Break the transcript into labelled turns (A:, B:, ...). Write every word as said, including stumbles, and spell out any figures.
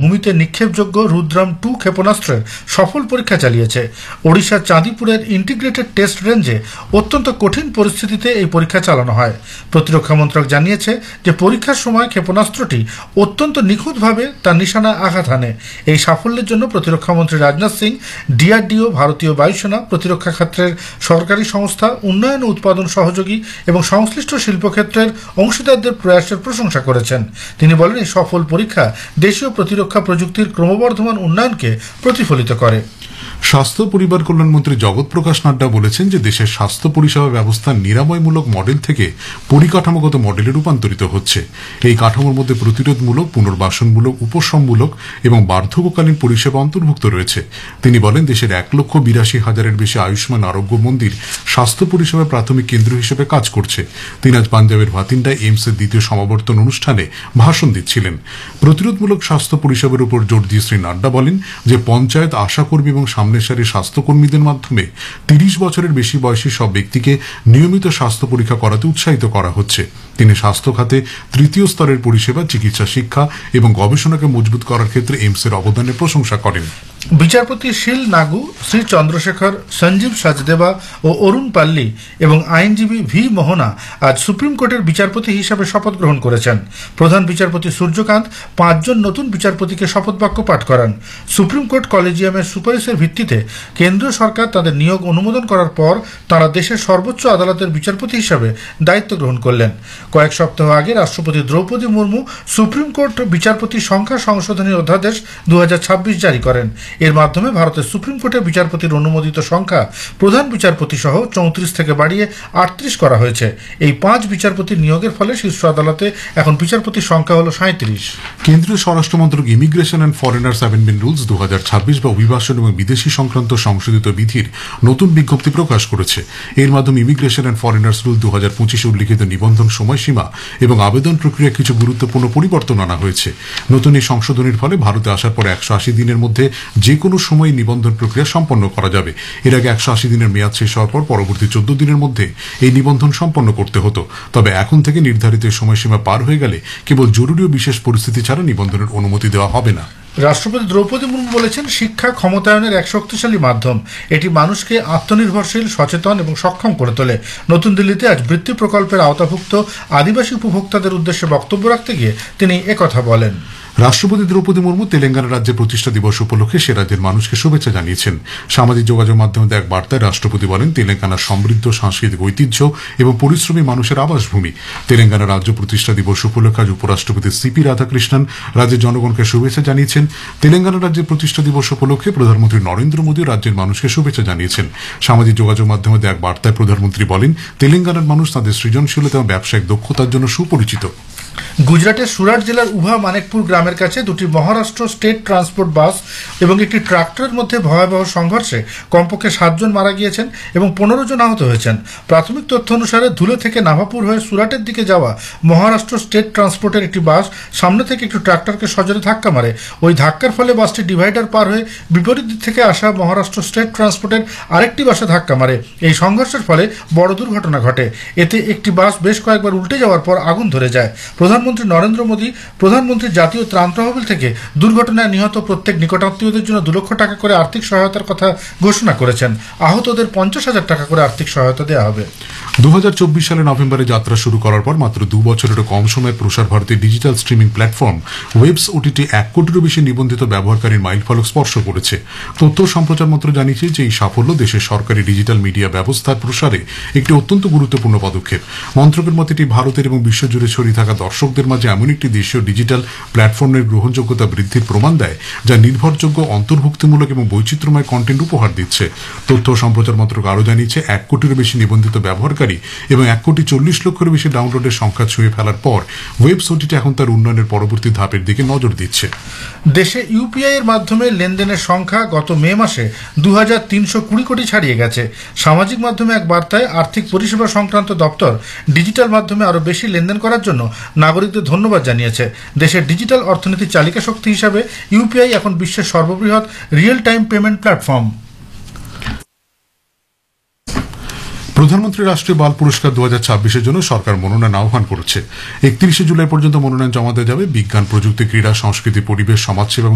A: ভূমিতে নিক্ষেপযোগ্য রুদ্রাম টু ক্ষেপণাস্ত্রের সফল পরীক্ষা চালিয়েছে। ওড়িশার চাঁদিপুরের ইন্টিগ্রেটেড টেস্ট রেঞ্জে অত্যন্ত কঠিন পরিস্থিতিতে এই পরীক্ষা চালানো হয়। প্রতিরক্ষা মন্ত্রক জানিয়েছে যে পরীক্ষার সময় ক্ষেপণাস্ত্রটি অত্যন্ত নিখুঁতভাবে তার নিশানায় আঘাত হানে। এই সাফল্যের জন্য প্রতিরক্ষামন্ত্রী রাজনাথ সিং, ডিআরডিও, ভারতীয় বায়ুসেনা, প্রতিরক্ষা ক্ষেত্রের সরকারি সংস্থা, উন্নয়ন ও উৎপাদন সহযোগী এবং সংশ্লিষ্ট শিল্পক্ষেত্রের অংশীদারদের প্রয়াসের প্রশংসা করেছেন। তিনি বলেন, এই সফল পরীক্ষা দেশীয় প্রতিরক্ষা প্রযুক্তির ক্রমবর্ধমান উন্নয়নকে প্রতিফলিত করে।
B: স্বাস্থ্য পরিবার কল্যাণ মন্ত্রী জগৎ প্রকাশ নাড্ডা বলেছেন যে দেশের স্বাস্থ্য পরিষেবা ব্যবস্থা নিরাময়মূলক মডেল থেকে পরিকাঠামোগত মডেলে রূপান্তরিত হচ্ছে। এই কাঠামোর মধ্যে প্রতিরোধমূলক, পুনর্বাসনমূলক, উপশমমূলক এবং বার্ধক্যকালীন পরিষেবা অন্তর্ভুক্ত রয়েছে। তিনি বলেন, দেশের এক লক্ষ বিরাশি হাজারের বেশি আয়ুষ্মান আরোগ্য মন্দির স্বাস্থ্য পরিষেবার প্রাথমিক কেন্দ্র হিসেবে কাজ করছে। তিনি আজ পাঞ্জাবের ভাতিন্ডায় এইমসের দ্বিতীয় সমাবর্তন অনুষ্ঠানে ভাষণ দিচ্ছিলেন। প্রতিরোধমূলক স্বাস্থ্য পরিষেবার উপর জোর দিয়ে শ্রী নাড্ডা বলেন যে পঞ্চায়েত, আশাকর্মী এবং সামনের সারির স্বাস্থ্যকর্মীদের মাধ্যমে তিরিশ বছরের বেশি বয়সী সব ব্যক্তিকে নিয়মিত স্বাস্থ্য পরীক্ষা করাতে উৎসাহিত করা হচ্ছে। তিনি স্বাস্থ্য খাতে তৃতীয় স্তরের পরিষেবা, চিকিৎসা, শিক্ষা এবং গবেষণাকে মজবুত করার ক্ষেত্রে এইমসের অবদানের প্রশংসা করেন।
A: বিচারপতি শিল নাগু, শ্রী চন্দ্রশেখর, সঞ্জীব সাজদেবা ও অরুণ পাল্লি এবং আইনজীবী ভি মোহনা আজ সুপ্রিম কোর্টের বিচারপতি হিসাবে শপথ গ্রহণ করেছেন। প্রধান বিচারপতি সূর্যকান্ত পাঁচজন নতুন বিচারপতিকে শপথ বাক্য পাঠ করান। সুপ্রিম কোর্ট কলেজিয়ামের সুপারিশের ভিত্তিতে কেন্দ্রীয় সরকার তাদের নিয়োগ অনুমোদন করার পর তাঁরা দেশের সর্বোচ্চ আদালতের বিচারপতি হিসাবে দায়িত্ব গ্রহণ করলেন। কয়েক সপ্তাহ আগে রাষ্ট্রপতি দ্রৌপদী মুর্মু সুপ্রিম কোর্ট বিচারপতি সংখ্যা সংশোধনী অধ্যাদেশ দু হাজার ছাব্বিশ জারি করেন। এর মাধ্যমে ভারতের সুপ্রিম কোর্টের বিচারপতির অনুমোদিত সংখ্যা প্রধান বিচারপতি সহ চৌত্রিশ থেকে বাড়িয়ে আটত্রিশ করা হয়েছে। এই পাঁচ বিচারপতির নিয়োগের ফলে শীর্ষ আদালতে এখন বিচারপতির সংখ্যা হল সাঁত্রিশ।
B: কেন্দ্রীয় স্বরাষ্ট্র মন্ত্রক immigration and foreigners amendment rules দু হাজার ছাব্বিশ বা অভিবাসন এবং বিদেশি সংক্রান্ত সংশোধিত বিধির নতুন বিজ্ঞপ্তি প্রকাশ করেছে। এর মাধ্যমে ইমিগ্রেশন অ্যান্ড ফরেনার্স রুল দু হাজার পঁচিশে উল্লিখিত নিবন্ধন সময়সীমা এবং আবেদন প্রক্রিয়া কিছু গুরুত্বপূর্ণ পরিবর্তন আনা হয়েছে। নতুন এই সংশোধনীর ফলে ভারতে আসার পর একশো আশি দিনের মধ্যে যে কোনো সময় নিবন্ধন প্রক্রিয়া সম্পন্ন করা যাবে। এর আগে একশো আশি দিনের মেয়াদ শেষ হওয়ার পর পরবর্তী চোদ্দ দিনের মধ্যে এই নিবন্ধন সম্পন্ন করতে হতো। তবে এখন থেকে নির্ধারিত সময়সীমা পার হয়ে গেলে কেবল জরুরি ও বিশেষ পরিস্থিতি ছাড়া নিবন্ধনের অনুমতি দেওয়া হবে না।
A: রাষ্ট্রপতি দ্রৌপদী মুর্মু বলেছেন, শিক্ষা ক্ষমতায়নের এক শক্তিশালী মাধ্যম। এটি মানুষকে আত্মনির্ভরশীল, সচেতন এবং সক্ষম করে তোলে। নতুন দিল্লিতে আজ বৃত্তি প্রকল্পের আওতাভুক্ত আদিবাসী উপভোক্তাদের উদ্দেশ্যে বক্তব্য রাখতে গিয়ে তিনি একথা বলেন।
B: রাষ্ট্রপতি দ্রৌপদী মুর্মু তেলেঙ্গানা রাজ্যের প্রতিষ্ঠা দিবস উপলক্ষে সে রাজ্যের মানুষকে শুভেচ্ছা জানিয়েছেন। সামাজিক যোগাযোগ মাধ্যমে এক বার্তায় রাষ্ট্রপতি বলেন, তেলেঙ্গানার সমৃদ্ধ সাংস্কৃতিক ঐতিহ্য এবং পরিশ্রমী মানুষের আবাসভূমি। তেলেঙ্গানা রাজ্য প্রতিষ্ঠা দিবস উপলক্ষে আজ উপরাষ্ট্রপতি সিপি রাধাকৃষ্ণন রাজ্যের জনগণকে শুভেচ্ছা জানিয়েছেন। তেলেঙ্গানা রাজ্যের প্রতিষ্ঠা দিবস উপলক্ষে প্রধানমন্ত্রী নরেন্দ্র মোদী রাজ্যের মানুষকে শুভেচ্ছা জানিয়েছেন। সামাজিক যোগাযোগ মাধ্যমে এক বার্তায় প্রধানমন্ত্রী বলেন, তেলেঙ্গানার মানুষ তাদের সৃজনশীলতা এবং ব্যবসায়িক দক্ষতার জন্য সুপরিচিত।
A: গুজরাটের সুরাট জেলার উভা মানেকপুর গ্রামের কাছে দুটি মহারাষ্ট্র স্টেট ট্রান্সপোর্ট বাস এবং একটি ট্রাক্টরের মধ্যে ভয়াবহ সংঘর্ষে কমপক্ষে সাতজন মারা গিয়েছেন এবং পনেরো জন আহত হয়েছেন। প্রাথমিক তথ্য অনুসারে ধুলে থেকে নাভাপুর হয়ে সুরাটের দিকে যাওয়া মহারাষ্ট্র স্টেট ট্রান্সপোর্টের একটি বাস সামনে থেকে একটি ট্রাক্টরকে সজোরে ধাক্কা মারে। ওই ধাক্কার ফলে বাসটি ডিভাইডার পার হয়ে বিপরীত দিক থেকে আসা মহারাষ্ট্র স্টেট ট্রান্সপোর্টের আরেকটি বাসে ধাক্কা মারে। এই সংঘর্ষের ফলে বড় দুর্ঘটনা ঘটে। এতে একটি বাস বেশ কয়েকবার উল্টে যাওয়ার পর আগুন ধরে যায়। প্রধানমন্ত্রী নরেন্দ্র মোদী প্রধানমন্ত্রী জাতীয় ত্রাণ তহবিল থেকে দুর্ঘটনায় নিহত প্রত্যেক নিকটাত্মীয়দের জন্য দু লক্ষ টাকা করে আর্থিক সহায়তার কথা ঘোষণা করেছেন। আহতদের পঞ্চাশ হাজার টাকা করে আর্থিক সহায়তা দেওয়া হবে।
B: দু হাজার চব্বিশ সালে নভেম্বরে যাত্রা শুরু করার পর মাত্র দু বছরেরও কম সময়ে প্রসার ভারতীর ডিজিটাল স্ট্রিমিং প্ল্যাটফর্ম ওয়েবস ওটিটি এক কোটিরও বেশি নিবন্ধিত ব্যবহারকারীর মাইলফলক স্পর্শ করেছে। তথ্য সম্প্রচার মন্ত্রক জানিয়েছে যে এই সাফল্য দেশের সরকারি ডিজিটাল মিডিয়া ব্যবস্থার প্রসারে একটি অত্যন্ত গুরুত্বপূর্ণ পদক্ষেপ। মন্ত্রকের মতে এটি ভারতের এবং বিশ্বজুড়ে ছড়িয়ে থাকা দর্শকদের মাঝে এমন একটি দেশীয় ডিজিটাল প্ল্যাটফর্মের গ্রহণযোগ্যতা বৃদ্ধির প্রমাণ দেয় যা নির্ভরযোগ্য, অন্তর্ভুক্তিমূলক এবং বৈচিত্র্যময় কন্টেন্ট উপহার দিচ্ছে। তথ্য সম্প্রচার মন্ত্রক আরও জানিয়েছে, এক কোটিরও বেশি নিবন্ধিত ব্যবহারকারী এবং এক কোটি চল্লিশ লক্ষের বেশি ডাউনলোডের সংখ্যা ছুঁয়ে ফেলার পর ওয়েবস ওটিটি এখন তার উন্নয়নের পরবর্তী ধাপের দিকে নজর দিচ্ছে।
A: দেশে ইউপিআই এর মাধ্যমে লেনদেনের সংখ্যা গত মে মাসে দু হাজার তিনশো কুড়ি কোটি ছাড়িয়ে গেছে। সামাজিক মাধ্যমে এক বার্তায় আর্থিক পরিষেবা সংক্রান্ত দপ্তর ডিজিটাল মাধ্যমে আরও বেশি লেনদেন করার জন্য নাগরিকদের ধন্যবাদ জানিয়েছে। দেশের ডিজিটাল অর্থনীতির চালিকা শক্তি হিসাবে ইউপিআই এখন বিশ্বের সর্ববৃহৎ রিয়েল টাইম পেমেন্ট প্ল্যাটফর্ম।
B: প্রধানমন্ত্রী রাষ্ট্রীয় বাল পুরস্কার দু হাজার ছাব্বিশের জন্য সরকার মনোনয়ন আহ্বান করেছে। একত্রিশে জুলাই পর্যন্ত মনোনয়ন জমা দেওয়া যাবে। বিজ্ঞান, প্রযুক্তি, ক্রীড়া, সংস্কৃতি, পরিবেশ, সমাজসেবা